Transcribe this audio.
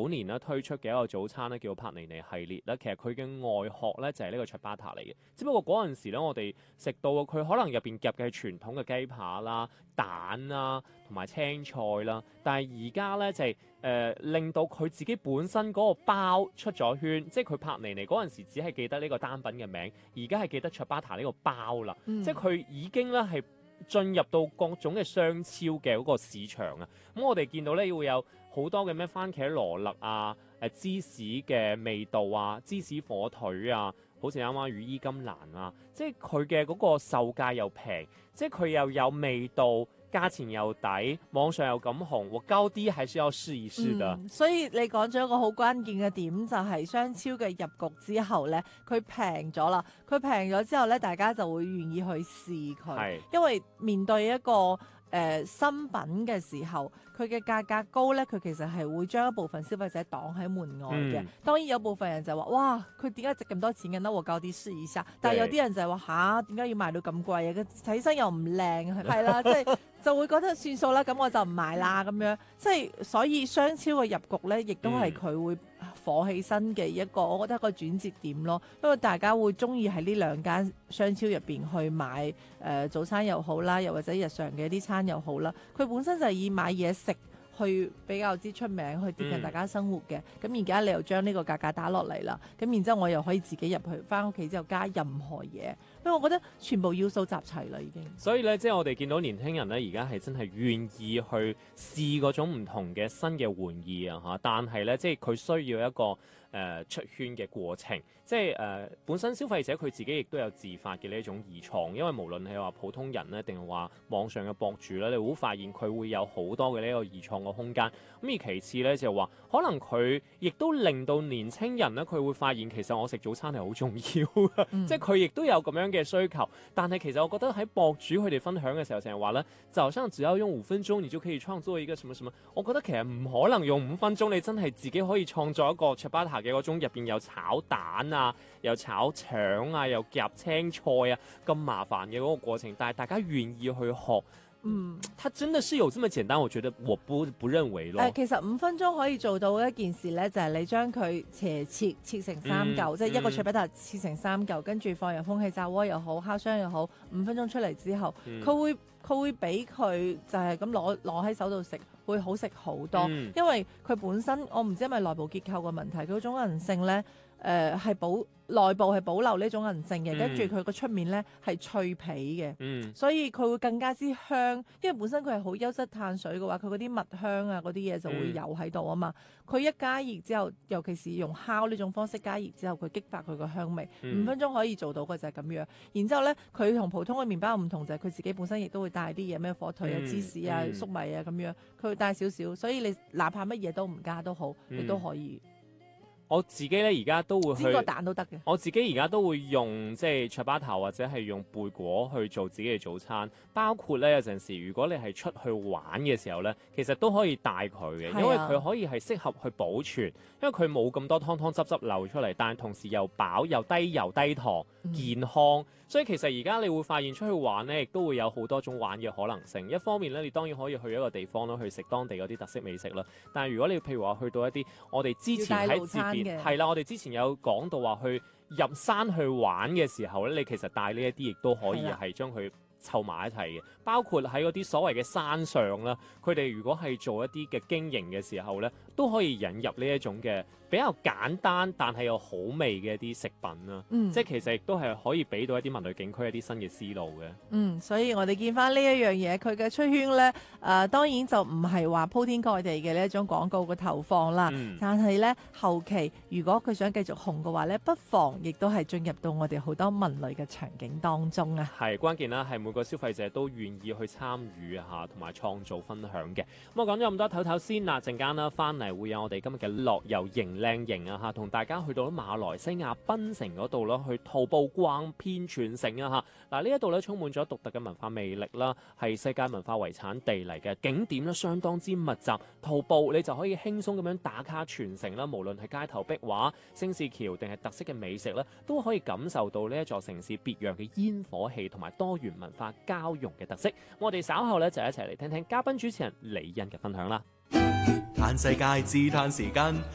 2019年咧推出嘅一個早餐咧，叫做帕尼尼系列咧。其實佢嘅外殼咧就係呢個 ciabatta 嚟嘅，只不過嗰陣時咧我哋食到佢可能入邊夾嘅係傳統嘅雞扒啦、蛋啦同埋青菜啦，但係而家咧就係、令到佢自己本身嗰個包出咗圈，即係佢帕尼尼嗰陣時只係記得呢個單品嘅名，而家係記得 ciabatta 呢個包啦，即係佢已經咧係進入到各種嘅商超嘅嗰個市場啊。咁我哋見到咧會有好多嘅咩番茄羅勒啊、芝士嘅味道啊、芝士火腿啊，好似啱啱羽衣甘藍啊，即係佢嘅嗰個售價又平，即係佢又有味道。價錢又抵，網上又咁紅，我高啲係需要試一試嘅。 所以你講咗一個好關鍵嘅點，就係商超嘅入局之後咧，佢平咗啦。佢平咗之後咧，大家就會願意去試佢，因為面對一個新品嘅時候，佢嘅價格高咧，佢其實係會將一部分消費者擋喺門外嘅。當然有部分人就話：哇，佢點解值咁多錢嘅？那我高啲試一下。但係有啲人就係話：吓，點解要賣到咁貴啊？佢睇起身又唔靚，係啦，即係就會覺得算數啦，咁我就唔買啦咁樣。即係所以商超嘅入局咧，亦都係佢會火起身嘅一個，我覺得一個轉折點咯。因為大家會中意喺呢兩間商超入邊去買早餐又好啦，又或者日常嘅一啲餐又好啦。佢本身就係以買嘢食去比較之出名，去貼近大家生活嘅。咁而家你又將呢個價格打落嚟啦，咁然之後我又可以自己入去返屋企之後加任何嘢。因為我覺得全部要素集齊啦，已經。 所以咧，即係我哋見到年輕人咧，而家係真係願意去試嗰種唔同嘅新嘅玩意啊嚇。但係咧，即係佢需要一個出圈嘅過程。即係本身消費者佢自己亦都有自發嘅呢一種二創，因為無論係話普通人咧，定係話網上嘅博主咧，你會發現佢會有好多嘅呢個二創嘅空間。咁而其次咧就係話，可能佢亦都令到年輕人咧，佢會發現其實我食早餐係好重要嘅，即係佢亦都有咁樣嘅需求。但係其實我覺得喺博主佢哋分享嘅時候，成日話咧，就好像只要用5分鐘，你就可以創作一個什麼什麼。我覺得其實唔可能用5分鐘，你真係自己可以創作一個 ciabatta 嘅嗰種入邊有炒蛋啊，又炒腸啊，又夾青菜啊，咁麻煩嘅嗰個過程。但係大家願意去學。它真的是有這麼簡單？我覺得我不認為咯。 其實5分鐘可以做到一件事咧，就係你將佢切成3嚿，即係一個 ciabatta切成3嚿，跟住放入空氣炸鍋又好，烤箱又好，5分鐘出嚟之後，佢會比佢就係咁攞喺手度食，會好食好多。因為佢本身我唔知係咪內部結構嘅問題，佢嗰種韌性咧，係內部係保留呢種韌性嘅，跟住佢個出面咧係脆皮嘅，所以佢會更加之香。因為本身佢係好優質碳水嘅話，佢嗰啲蜜香啊嗰啲嘢就會有喺度啊嘛。佢一加熱之後，尤其是用烤呢種方式加熱之後，佢激發佢個香味。5分鐘可以做到嘅就係咁樣。然之後咧，佢同普通嘅麵包唔同就係佢自己本身亦都會帶啲嘢，咩火腿啊、芝士啊、粟米啊咁樣，佢會帶少少。所以你哪怕乜嘢都唔加都好，你都可以。 我自己咧而家都會去煎個蛋都得嘅。 我自己而家都會用即係 ciabatta 或者係用貝果去做自己嘅早餐，包括咧有陣時如果你係出去玩嘅時候咧，其實都可以帶佢嘅，因為佢可以係適合去保存，因為佢冇咁多湯湯汁流出嚟，但係同時又飽又低油低糖，健康。所以其實而家你會發現出去玩咧，亦都會有好多種玩嘅可能性。一方面咧，你當然可以去一個地方啦，去食當地嗰啲特色美食啦。但係如果你譬如話去到一啲我哋之前喺節邊係啦，我哋之前有講到話去入山去玩嘅時候咧，你其實帶呢一啲亦都可以係將佢湊埋一齊嘅，包括喺嗰啲所謂嘅山上啦，佢哋如果係做一啲嘅經營嘅時候咧，都可以引入呢一種嘅比較簡單但係又好味嘅一啲食品啦。即係其實亦都係可以俾到一啲文旅景區一啲新嘅思路嘅。所以我哋見翻呢一樣嘢，佢嘅出圈咧，當然就唔係話鋪天蓋地嘅呢一種廣告嘅投放啦。但係咧後期如果佢想繼續紅嘅話咧，不妨亦都係進入到我哋好多文旅嘅場景當中啊。 係關鍵啦，係每個消費者都願意去參與下，同埋創造分享嘅。咁我講咗咁多唞唞先啦，陣間啦翻嚟會有我哋今日嘅樂遊型靚型啊嚇，同大家去到馬來西亞檳城嗰度啦，去徒步逛遍全城啊嚇。嗱呢一度咧充滿咗獨特嘅文化魅力啦，係世界文化遺產地嚟嘅，景點咧相當之密集，徒步你就可以輕鬆咁樣打卡全城啦。無論係街頭壁畫、星市橋定係特色嘅美食咧，都可以感受到呢一座城市別樣嘅煙火氣同埋多元文化交融嘅特色。我哋稍後咧就一齊嚟聽聽嘉賓主持人李欣嘅分享啦。 嘆世界自嘆時間。